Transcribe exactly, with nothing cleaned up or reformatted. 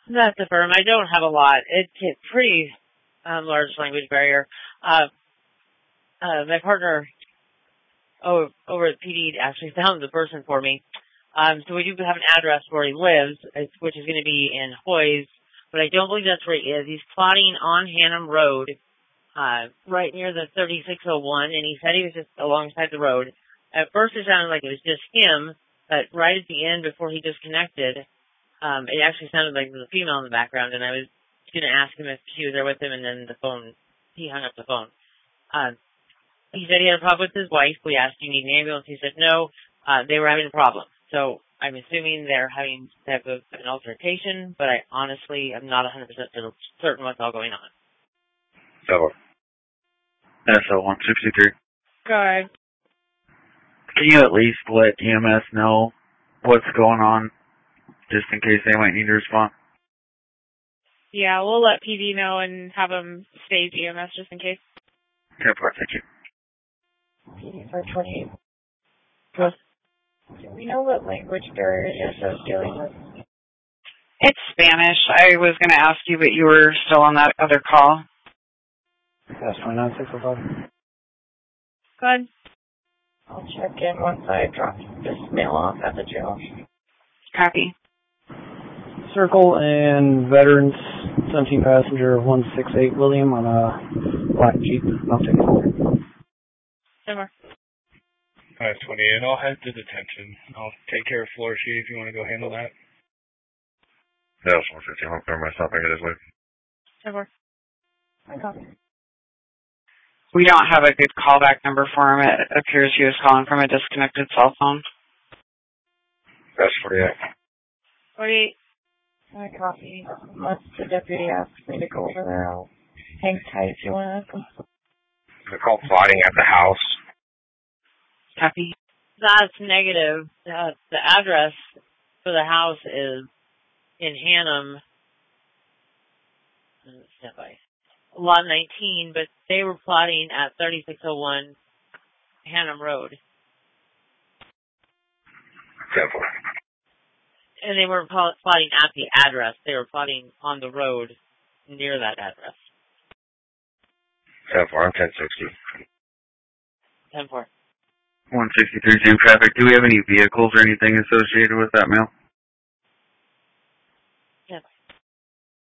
That's the firm. I don't have a lot. It's a pretty um, large language barrier. Uh, uh, my partner over, over at P D actually found the person for me. Um, so we do have an address where he lives, which is going to be in Hoyes, but I don't believe that's where he is. He's plotting on Hannum Road, uh, right near the thirty-six oh one, and he said he was just alongside the road. At first it sounded like it was just him, but right at the end before he disconnected, um, it actually sounded like there was a female in the background, and I was going to ask him if she was there with him, and then the phone, he hung up the phone. Uh, he said he had a problem with his wife. We asked, do you need an ambulance? He said no, uh, they were having a problem. So I'm assuming they're having to have a, an altercation, but I honestly am not one hundred percent certain what's all going on. So, S O one sixty-three. Go ahead. Can you at least let E M S know what's going on, just in case they might need to respond? Yeah, we'll let P D know and have them stage E M S just in case. ten four, thank you. P D five twenty-eight. Plus, do we know what language barrier you're dealing with? It's Spanish. I was going to ask you, but you were still on that other call. That's twenty-nine six oh five. Go ahead. I'll check in once I drop this mail off at the jail. Copy. Circle and Veterans, seventeen passenger one six eight William on a black Jeep. I'll take it forward. Somewhere. five twenty-eight, I'll head to detention. I'll take care of floor sheet if you want to go handle that. That's one fifty. I'll clear myself. I get his way. Somewhere. I copy. We don't have a good callback number for him. It appears he was calling from a disconnected cell phone. That's forty-eight. forty-eight. I copy. Unless the deputy asks me to go over there, I'll hang tight if you want to ask him. They're called plotting at the house. Copy. That's negative. Uh, the address for the house is in Hannum. Stand by. Lot nineteen, but they were plotting at thirty-six oh one Hannum Road. ten four. And they weren't plotting at the address. They were plotting on the road near that address. ten four, I'm ten sixty. ten four. one sixty-three, same traffic. Do we have any vehicles or anything associated with that mail?